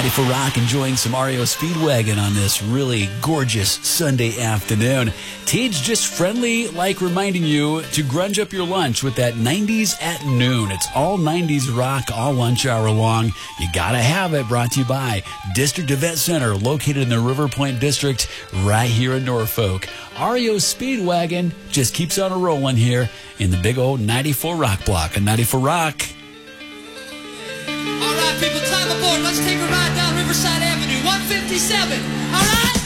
94 Rock, enjoying some REO Speedwagon on this really gorgeous Sunday afternoon. Tej just friendly, like reminding you to grunge up your lunch with that 90s at noon. It's all 90s rock, all lunch hour long. You gotta have it. Brought to you by District Event Center, located in the River Point District, right here in Norfolk. REO Speedwagon just keeps on a rolling here in the big old 94 Rock block. And 94 Rock. All right, people, time aboard. Let's take a ride down Riverside Avenue, 157. All right?